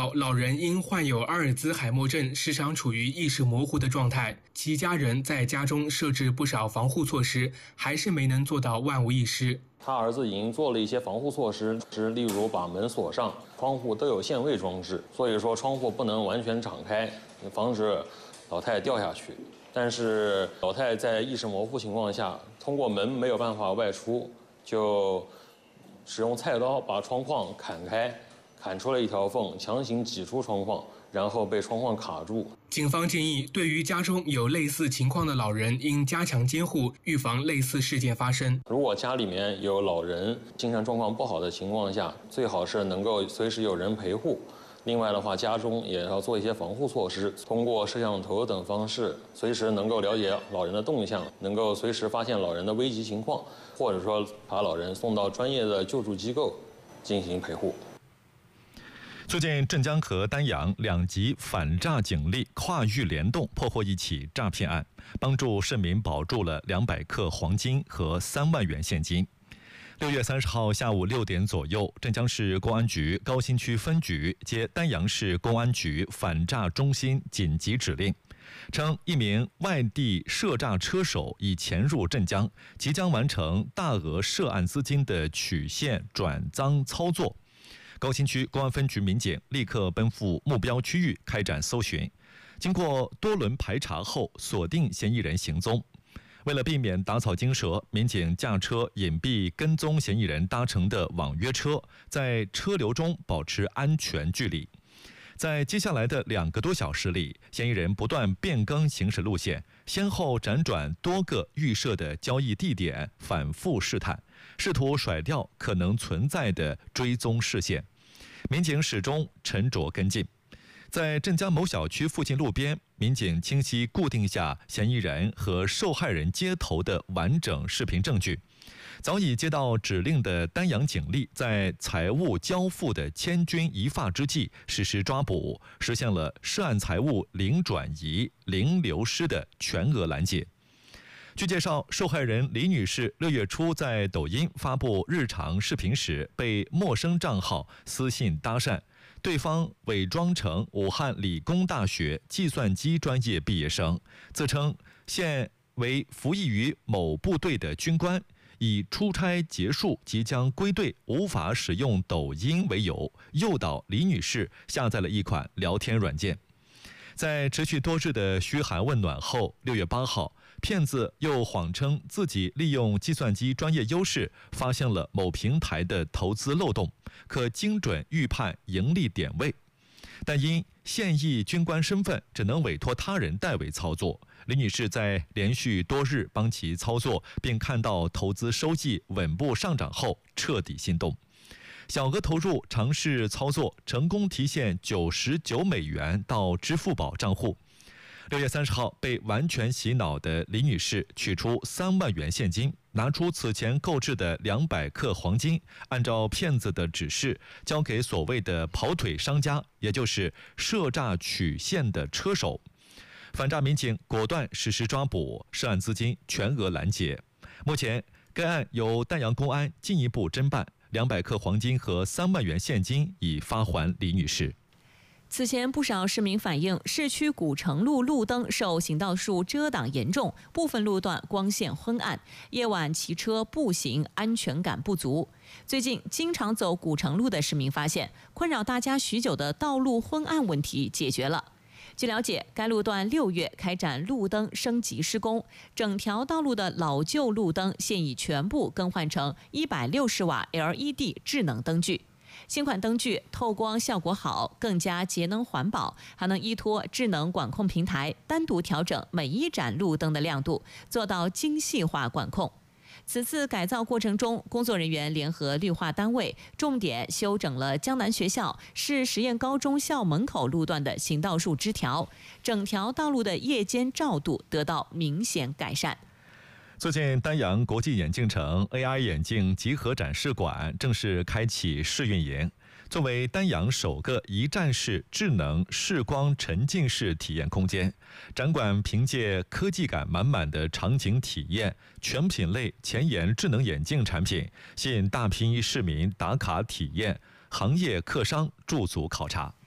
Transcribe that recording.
道，老人因患有阿尔兹海默症，时常处于意识模糊的状态，其家人在家中设置不少防护措施，还是没能做到万无一失。 他儿子已经做了一些防护措施，例如把门锁上，窗户都有限位装置，所以说窗户不能完全敞开，防止老太掉下去。但是老太在意识模糊情况下，通过门没有办法外出，就使用菜刀把窗框砍开，砍出了一条缝，强行挤出窗框，然后被窗框卡住。 警方建议，对于家中有类似情况的老人，应加强监护，预防类似事件发生。 如果家里面有老人精神状况不好的情况下，最好是能够随时有人陪护。另外的话，家中也要做一些防护措施，通过摄像头等方式，随时能够了解老人的动向，能够随时发现老人的危急情况，或者说把老人送到专业的救助机构进行陪护。 最近，镇江和丹阳两级反诈警力跨域联动，破获一起诈骗案，帮助市民保住了200克黄金和3万元现金。6月30号下午6点左右，镇江市公安局高新区分局接丹阳市公安局反诈中心紧急指令，称一名外地涉诈车手已潜入镇江，即将完成大额涉案资金的取现转赃操作。高新区公安分局民警立刻奔赴目标区域开展搜寻，经过多轮排查后，锁定嫌疑人行踪。为了避免打草惊蛇，民警驾车隐蔽跟踪嫌疑人搭乘的网约车，在车流中保持安全距离。在接下来的2个多小时里，嫌疑人不断变更行驶路线，先后辗转多个预设的交易地点，反复试探，试图甩掉可能存在的追踪视线。民警始终沉着跟进。在镇江某小区附近路边，民警清晰固定下嫌疑人和受害人接头的完整视频证据。早已接到指令的丹阳警力，在财物交付的千钧一发之际实施抓捕，实现了涉案财物零转移、零流失的全额拦截。据介绍，受害人李女士6月初在抖音发布日常视频时，被陌生账号私信搭讪，对方伪装成武汉理工大学计算机专业毕业生，自称现为服役于某部队的军官，以出差结束即将归队，无法使用抖音为由，诱导李女士下载了一款聊天软件。在持续多日的嘘寒问暖后，6月8号，骗子又谎称自己利用计算机专业优势，发现了某平台的投资漏洞，可精准预判盈利点位。但因现役军官身份，只能委托他人代为操作。李女士在连续多日帮其操作，并看到投资收益稳步上涨后，彻底心动。小额投入尝试操作，成功提现99美元到支付宝账户。6月30号，被完全洗脑的李女士取出3万元现金，拿出此前购置的200克黄金，按照骗子的指示交给所谓的跑腿商家，也就是涉诈取现的车手。反诈民警果断实施抓捕，涉案资金全额拦截。目前该案由丹阳公安进一步侦办，200克黄金和3万元现金已发还李女士。 此前不少市民反映，市区古城路路灯受行道树遮挡严重，部分路段光线昏暗，夜晚骑车步行安全感不足。最近经常走古城路的市民发现，困扰大家许久的道路昏暗问题解决了。据了解，该路段6月开展路灯升级施工，整条道路的老旧路灯现已全部更换成160瓦 LED 智能灯具。新款灯具透光效果好，更加节能环保，还能依托智能管控平台单独调整每一盏路灯的亮度，做到精细化管控。此次改造过程中，工作人员联合绿化单位，重点修整了江南学校、市实验高中校门口路段的行道树枝条，整条道路的夜间照度得到明显改善。 最近，丹阳国际眼镜城 AI 眼镜集合展示馆正式开启试运营。作为丹阳首个一站式智能视光沉浸式体验空间，展馆凭借科技感满满的场景体验、全品类前沿智能眼镜产品，吸引大批市民打卡体验，行业客商驻足考察。